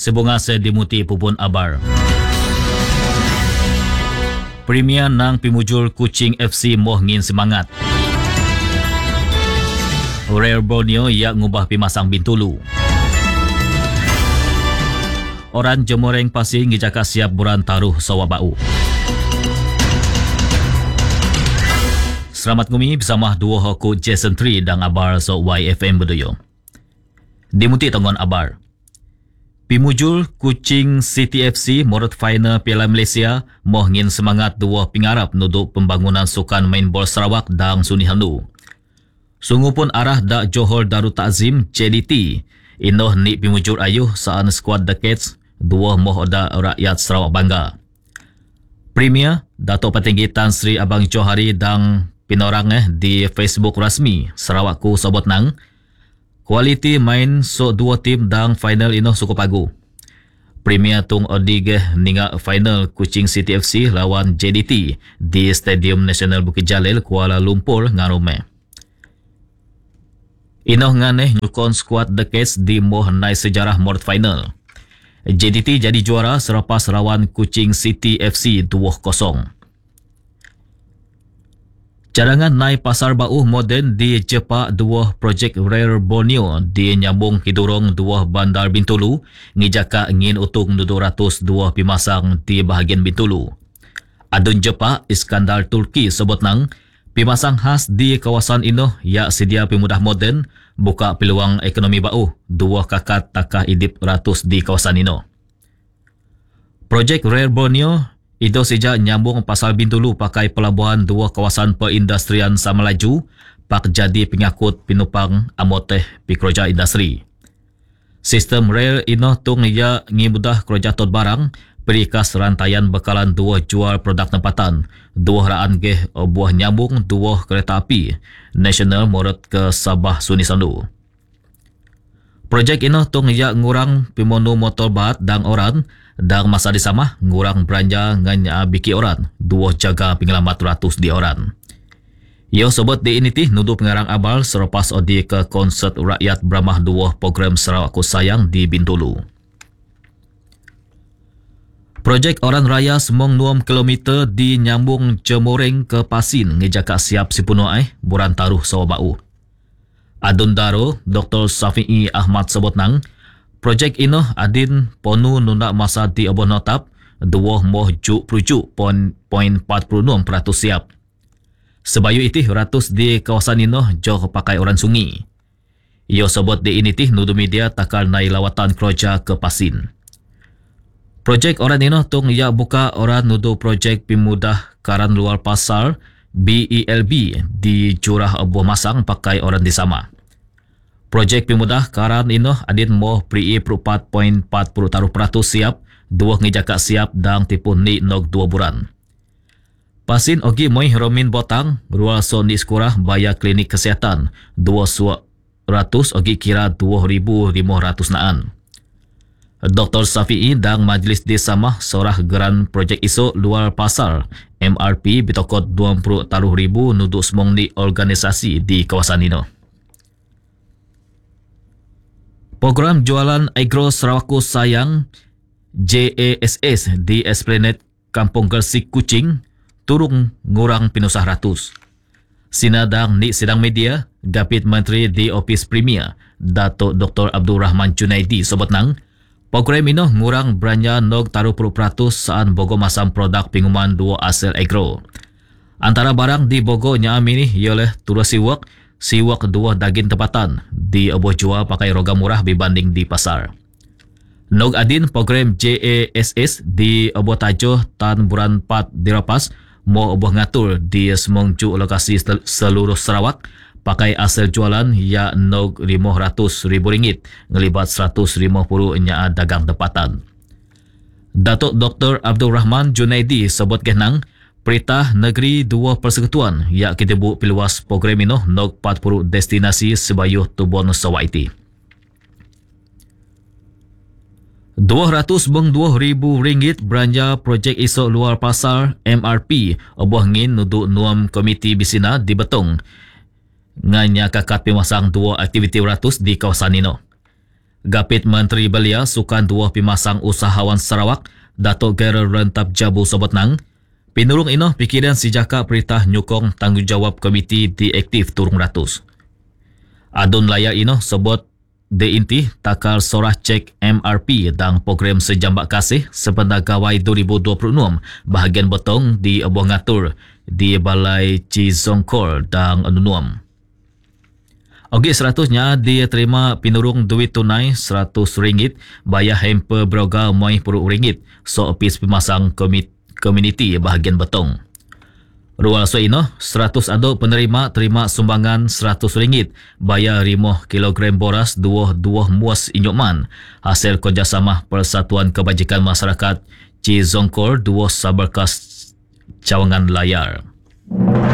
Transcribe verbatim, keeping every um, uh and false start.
Sebunga sa dimuti pupun abar. Premier nang pimujul Kuching F C moh ngin semangat. Rare Borneo ia ngubah pimasang Bintulu. Orang Jemoreng Pasir ngijaka siap buran taruh Sawabau. Selamat ngumi bersama dua hoku Jason Tree dan abar so Y F M Bedoyo. Dimuti tangguan abar. Pimujul Kuching City F C morot final Piala Malaysia moh ngin semangat dua pingarap nuduk pembangunan sukan main bol Sarawak dan Suni Handu. Sungguh pun arah dak Johor Darul Takzim J D T inoh ni pimujul ayuh saan skuad Decades dua moh da rakyat Sarawak bangga. Premier Dato' Petinggi Tan Sri Abang Johari dan pinorang eh di Facebook rasmi Sarawak ku sobot nang kualiti main so dua tim dan final inoh cukup agu. Premier tung odige ninga final Kuching City F C lawan J D T di Stadium Nasional Bukit Jalil Kuala Lumpur ngarume. Inoh nganeh nyukon skuad Decades di moh nai sejarah mort final. J D T jadi juara selepas lawan Kuching City F C dua kosong. Cadangan naik pasar bau moden di Jepak dua projek Rare Borneo di nyambung hidurong dua bandar Bintulu ngijaka ngin utung dua ratus dua pimasang di bahagian Bintulu. Adun Jepak Iskandar Turki sebut nang pimasang khas di kawasan inoh ya sedia pemudah moden buka peluang ekonomi bau dua kakat takah idip ratus di kawasan inoh. Projek Rare Borneo itu sejak nyambung pasal Bintulu pakai pelabuhan dua kawasan perindustrian Samalaju pak jadi pengakut pinupang amoteh pikroja industri. Sistem rail inoh tung ya ngimudah kerja tot barang perikas rantaian bekalan dua jual produk tempatan, dua raan geh buah nyambung dua kereta api nasional morot ke Sabah Suni Sandu. Projek inoh tung ya ngurang pimonu motor bat dan orang dan masa disamah ngurang belanja ngan biki orang dua jaga pengalamat ratus di orang. Yo sobat di ini tih nuduh pengarang abal selepas odi ke konsert rakyat beramah dua program Sarawak Sayang di Bintulu. Projek Orang Raya semong enam kilometer di nyambung Jemoreng ke Pasin ngejaka siap sipuno eh buran taruh Sawabau. Adun Daro Doktor Safi'i Ahmad sebut nang projek inoh adin ponu nunda masa di obon notap dua moh juk perujuk poin empat puluh enam peratus siap. Sebayu itih ratus di kawasan inoh jauh pakai orang sungi. Ia sebut di ini tih nudu media takal nai lawatan kerja ke Pasin. Projek orang inoh tung ia buka orang nudu projek pimudah karan luar pasar B E L B di curah abuh masang pakai orang di sama. Projek pimudah karan inoh adin moh pri perupat poin empat puluh taruh peratus siap, dua ngejaka siap dan tipu ni nog dua buran. Pasin ogi moi romin botang, rual so ni sekurah baya klinik kesihatan, dua ratus ogi kira dua ribu lima ratus naan. Doktor Safi'i dan Majlis Desa Mah sorah geran projek iso luar pasar M R P bitokot dua puluh taruh ribu nuduk semong ni organisasi di kawasan ino. Program jualan agro Sarawak Sayang J A S S di Esplanade Kampung Gersik Kuching turung ngurang pinusah ratus. Sinadang ni sidang media Gapit Menteri di Opis Premier Datuk Doktor Abdul Rahman Junaidi sebut nang program ino ngurang belanja nog taruh puluh peratus saan bogo masam produk pinguman dua asal agro. Antara barang di bogo nya amini ialah turun siwak, siwak dua daging tempatan di oboh jual pakai roga murah dibanding di pasar. Nog adin program J A S S di oboh tajoh tan buran empat dirapas mo oboh ngatur di semong ju lokasi seluruh Sarawak pakai asal jualan ya nog lima ratus ribu ringgit ngelibat seratus lima puluh nya dagang tempatan. Datuk Doktor Abdul Rahman Junaidi sebut kenang Perintah Negeri dua Persekutuan ya kita bu piluas program ino nog empat puluh destinasi sebayuh tubon Sawaiti. dua ratus dua ribu ringgit belanja projek iso luar pasar M R P oboh ngin nuduk nuam komiti bisina di Betong nganya kakat pemasang dua aktiviti ratus di kawasan ino. Gapit Menteri Belia Sukan Dua Pimasang Usahawan Sarawak, Datuk Gerald Rentap Jabu Sobotnang, pinurung ino pikiran si jaka perintah nyukong tanggungjawab komiti diaktif turung ratus. Adun laya ino sebut di inti takal sorah cek M R P dan program sejambak kasih sepanjang gawai dua ribu dua puluh enam bahagian betong di Abuah Ngatur di Balai Cizongkor dan Anunuam. Ogi seratusnya dia terima pinurung duit tunai seratus ringgit bayar hamper broga moi puluh ringgit so opis pemasang komit, komuniti bahagian betong. Rual so ino seratus ado penerima terima sumbangan seratus ringgit bayar lima kilogram boras dua dua muas inyukman hasil kerjasama Persatuan Kebajikan Masyarakat Cizongkor dua Saberkas Cawangan Layar.